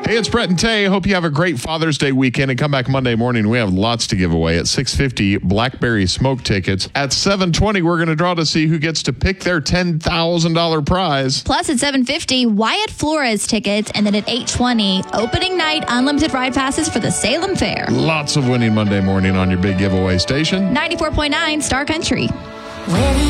Hey, it's Brett and Tay. Hope you have a great Father's Day weekend and come back Monday morning. We have lots to give away. At 6:50, Blackberry Smoke tickets. At 7:20, we're going to draw to see who gets to pick their $10,000 prize. Plus, at 7:50, Wyatt Flores tickets. And then at 8:20, opening night, unlimited ride passes for the Salem Fair. Lots of winning Monday morning on your big giveaway station. 94.9 Star Country.